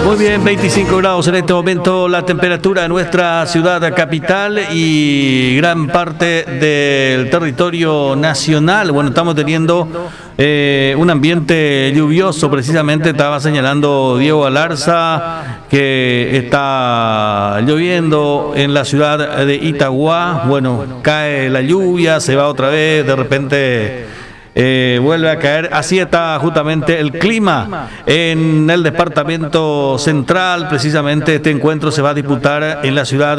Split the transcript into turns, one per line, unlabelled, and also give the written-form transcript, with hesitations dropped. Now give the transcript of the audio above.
Muy bien, 25 grados en este momento la temperatura de nuestra ciudad capital y gran parte del territorio nacional. Bueno, estamos teniendo un ambiente lluvioso, precisamente estaba señalando Diego Galarza que está lloviendo en la ciudad de Itagua. Bueno, cae la lluvia, se va otra vez, de repente vuelve a caer. Así está justamente el clima en el departamento central. Precisamente este encuentro se va a disputar en la ciudad